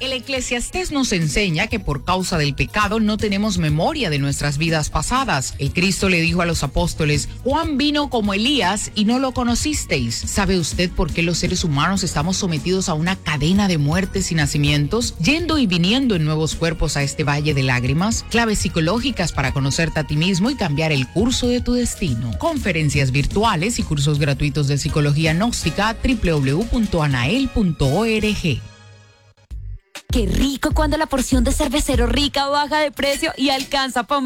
El Eclesiastés nos enseña que por causa del pecado no tenemos memoria de nuestras vidas pasadas. El Cristo le dijo a los apóstoles: Juan vino como Elías y no lo conocisteis. ¿Sabe usted por qué los seres humanos estamos sometidos a una cadena de muertes y nacimientos, yendo y viniendo en nuevos cuerpos a este valle de lágrimas? Claves psicológicas para conocerte a ti mismo y cambiar el curso de tu destino. Conferencias virtuales y cursos gratuitos de psicología gnóstica www.anael.org. Qué rico cuando la porción de cervecero rica baja de precio y alcanza para